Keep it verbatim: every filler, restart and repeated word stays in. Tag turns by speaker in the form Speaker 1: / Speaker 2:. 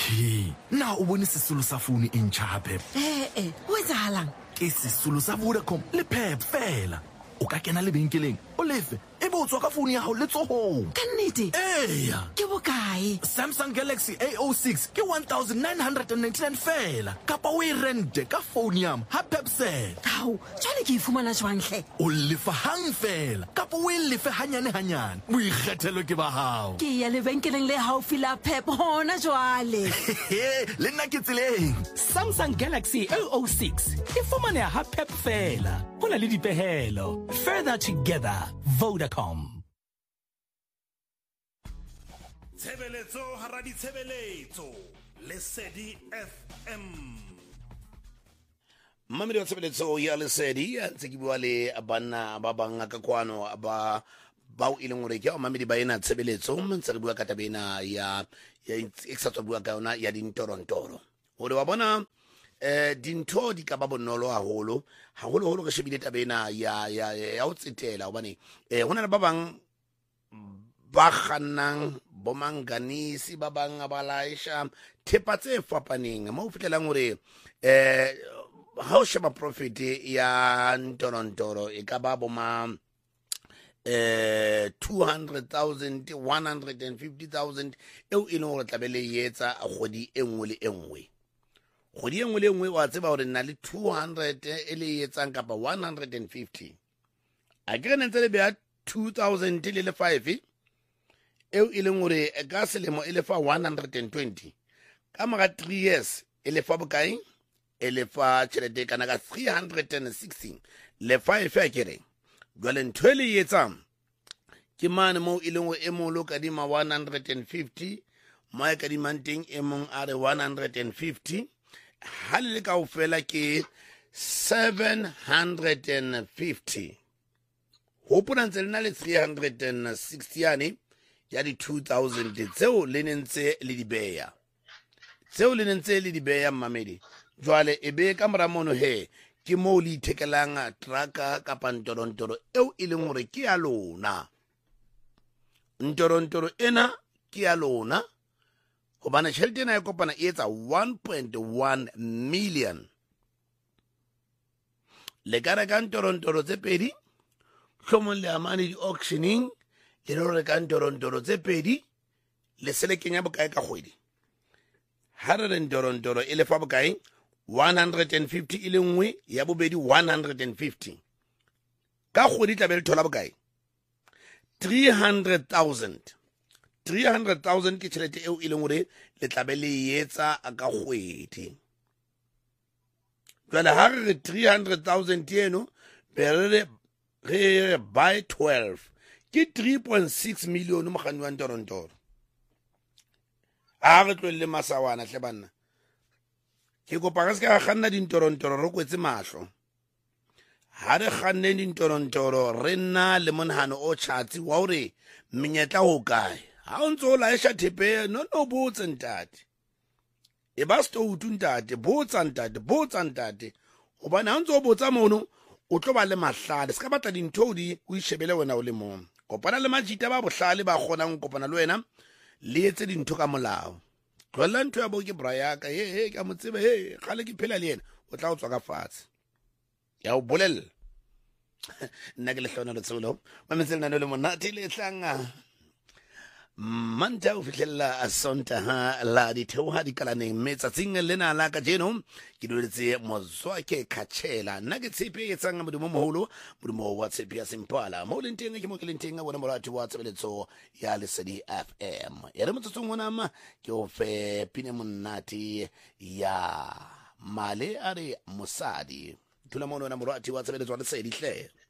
Speaker 1: He, na o bone sesolo sa phone e ntšha Pep.
Speaker 2: Eh eh, o etsahalang?
Speaker 1: Ke sesolo sa Vodacom le Pep fela. O ka kena lebenkeleng, o lefe, e bo tswa ka phone ya hao le tsohong.
Speaker 2: Ka nnete?
Speaker 1: Eya.
Speaker 2: Ke bokae?
Speaker 1: Samsung Galaxy A O six ke one thousand nine hundred ninety-nine fela. Kapa o e rente ka phone yam ha Pep set.
Speaker 2: Tau, jwale ke e fumana jwang hle?
Speaker 1: O lefa hang fela. Kapa o e lefe hanyane hanyane. Boikgethelo ke ba hao.
Speaker 2: Ke ya lebenkeleng le haufi la Pep hona jwale.
Speaker 1: Le nna ke tseleng.
Speaker 3: Samsung Galaxy A O six e fumaneha ha Pep fela. Ho na le dipehelo. Further together, Vodacom.
Speaker 4: Tshebeletso hara di tshebeletso Lesedi F M.
Speaker 5: Mamedi wa tshebeletso ya Lesedi ntse ke bua le bana ba bang ka kwano ba ba o ileng hore ke a mamedi ba ena tshebeletso ntse re bua ka tabena ya ya extra bua ka yona ya dintorontoro hore wa bona eh dintho di ka ba bonolo haholo haholo holo re shebile tabena ya ya ya o tsetela hobane eh hona le ba bang ba khanang bomanganisi ba bang ba laisha thepa tse fapaneng mo fitlelang hore eh ha o sheba profit ya ntorontoro e ka ba boma eh two hundred thousand one hundred fifty thousand eo e leng hore tlabele yetsa godi engwe le engwe godi engwe le engwe wa tseba hore na le two hundred e le yetsang kapa one hundred fifty a ke ne ntse le bea two thousand le le five eo e leng hore ka selemo e le fa one hundred twenty ka mora three years e le fa bokae e le fa tšhelete kana ka three hundred sixteen le five a kere jwale ntho e le yetsang ke mane mo e leng e molo ka dima one hundred fifty mo e ka dimanteng e mong a re one hundred fifty ha le ka o fela ke seven hundred fifty hopona ntse le na le three hundred sixty yane ya di two thousand tseo le nentse le di beya tseo le nentse le di beya mamedi jwale e be ka mora mono he ke mo le ithekelang traka ka pantorontoro eo e leng hore ke ya lona ntorontoro ena ke ya lona hobane tšhelete ena e kopana e etsa one point one million le ka reka ntorontoro tse pedi hlomong le amane di-auctioning le lo reka ntorontoro tse pedi le selekeng ya bokae ka kgwedi ha re re ntorontoro e lefa bokae one hundred fifty e le nngwe ya bobedi one hundred fifty ka kgwedi tla be le thola bokae three hundred thousand three hundred thousand ke tšhelete eo e leng hore le tla be le yetsa ka kgwedi jwale ha re re three hundred thousand eno be re re by twelve ke three point six million mo kganni wa ntorontoro a re tlwele masawana hle banna ke kopa ka se ka kganna dintorontoro re kwetse mahlo ha re kganne dintorontoro re nna le monahano o tšhatsi wa hore menyetla ho kae ha o ntse o laesha thepe no no botse ntate e ba stoutu ntate botsa ntate botsa ntate hobane ha o ntse o botsa mono o tlo ba le mahlale se ka batla dintho di o ishebele wena o le mong kopana le majita ba bohlale ba kgonang kopana le wena le etse dintho ka molao tlolla ntho ya bo ke brayaka he he ka motsebe he gale ke phela le yena o tla o tswa ka fatshe ya o bolella nna ke le hlona le tsolo ma metsele nano le monate le tlanga manta o fitlhella a sonta ha la di theoha di kalaneng metsatsing lena la ka jeno ke doletse mozwa ke khatshela nna ke tshepe e tsanga modumo moholo modumo wa tshepe ya simpala mo le nteng ke mo ke le nteng a bona morati wa tsebeletso ya Lesedi F M ya re motsotsong ona ma ke o fe pine monate ya male are mosadi thula mono na morati wa tsebeletso wa Lesedi hle